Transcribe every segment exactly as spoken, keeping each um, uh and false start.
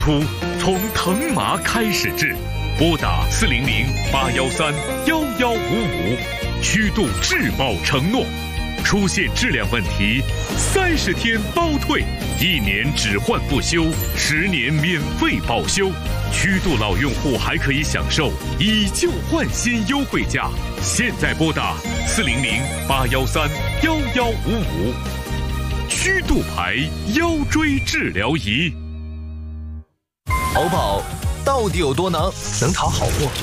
突从藤麻开始治，拨打四零零八幺三幺幺五五，虚度质保承诺。出现质量问题，三十天包退，一年只换不修，十年免费保修。虚度老用户还可以享受以旧换新优惠价。现在拨打四零零八幺三幺幺五五。虚度牌腰椎治疗仪。 淘宝到底有多能？能淘好货，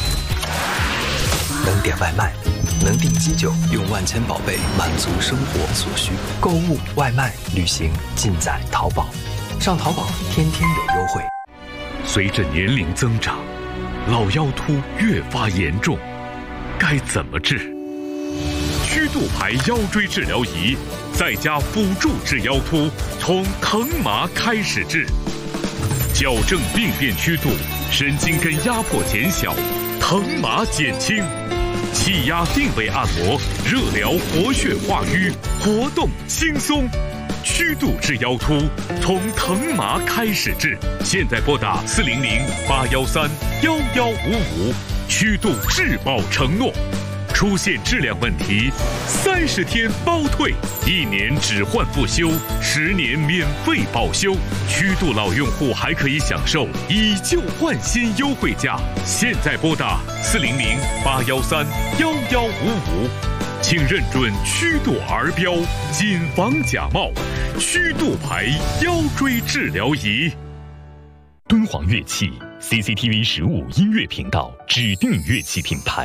能点外卖，能订机酒，用万千宝贝满足生活所需。购物、外卖、旅行，尽在淘宝。上淘宝，天天有优惠。 随着年龄增长，老腰突越发严重，该怎么治？虚度牌腰椎治疗仪，在家辅助治腰突，从藤麻开始治。矫正病变曲度，神经根压迫减小，藤麻减轻，气压定位按摩，热疗活血化瘀，活动轻松。虚度治腰突，从藤麻开始治。现在拨打四零零八幺三幺幺五五，虚度质保承诺。出现质量问题，三十天包退，一年只换不修，十年免费保修。虚度老用户还可以享受以旧换新优惠价。现在拨打四零零八幺三幺幺五五，请认准虚度儿标，谨防假冒。虚度牌腰椎治疗仪。敦煌乐器 C C T V 十五音乐频道指定乐器品牌。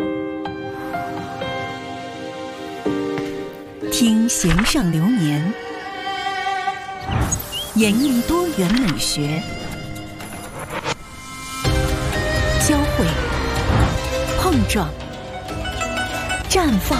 听弦上流年，演绎多元美学，交汇、碰撞、绽放，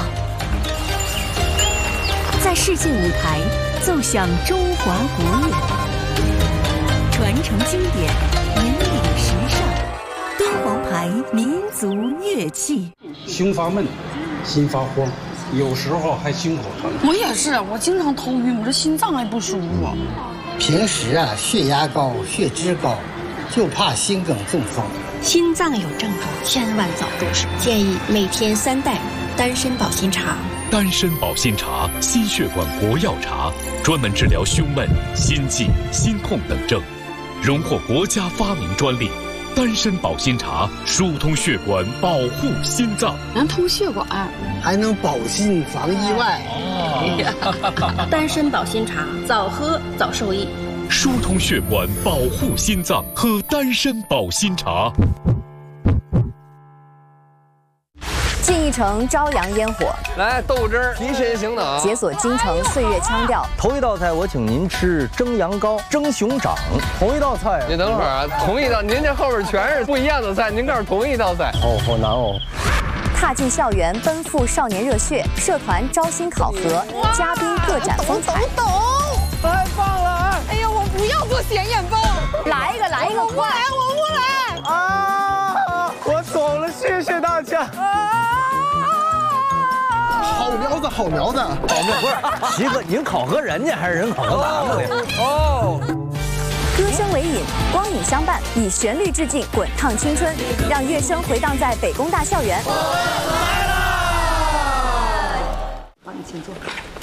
在世界舞台奏响中华国乐，传承经典，引领时尚。敦煌牌民族乐器。 胸发闷，心发慌，有时候还心口疼。 我也是，我经常头晕，我这心脏还不舒服。 平时啊，血压高，血脂高，就怕心梗中风。 心脏有症状，千万早重视。建议每天三袋丹参保心茶。 丹参保心茶，心血管国药茶，专门治疗胸闷、心悸、心痛等症，荣获国家发明专利。丹参保心茶疏通血管，保护心脏， 能通血管， 还能保心防意外。 哦、丹参保心茶，早喝早受益。 疏通血管，保护心脏，喝丹参保心茶。 进一城朝阳烟火， 来豆汁儿提神醒脑， 解锁京城岁月腔调。 头一道菜我请您吃蒸羊羔、蒸熊掌。同一道菜， 你等会儿啊，同一道，您这后边全是不一样的菜，您告诉同一道菜。 哦，好难哦。 踏进校园，奔赴少年热血，社团招新考核，嘉宾各展风采。 懂， 太棒了！ 哎呀，我不要做显眼包， 来一个，来一个， 我不来，我不来啊！我懂了，谢谢大家。 好苗子，好苗子， 好苗不是齐哥，您考核人家还是人考核咱们的？哦。 歌声为引，光影相伴，以旋律致敬滚烫青春，让乐声回荡在北工大校园。我来了！帮你请坐。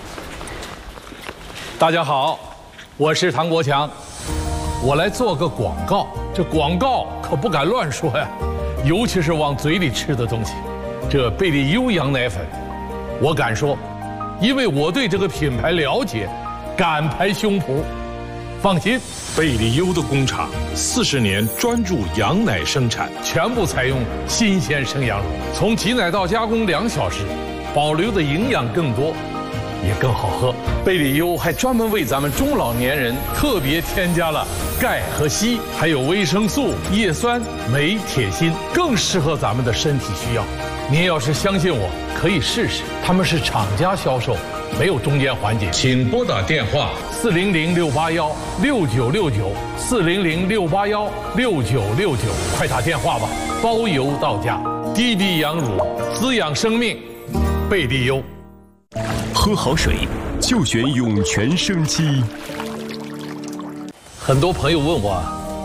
大家好，我是唐国强，我来做个广告。这广告可不敢乱说呀，尤其是往嘴里吃的东西。这贝利优羊奶粉，我敢说，因为我对这个品牌了解，敢拍胸脯。放心， 贝利优的工厂四十年专注羊奶生产， 全部采用新鲜生羊乳，从挤奶到加工两小时，保留的营养更多，也更好喝。贝利优还专门为咱们中老年人特别添加了钙和硒，还有维生素、叶酸、镁、铁、锌，更适合咱们的身体需要。您要是相信我，可以试试。他们是厂家销售，没有中间环节。 请拨打电话四零零六八幺六九六九四零零六八幺六九六九，快打电话吧，包邮到家。低低羊乳，滋养生命，贝利优。 喝好水就选涌泉生机。 很多朋友问我，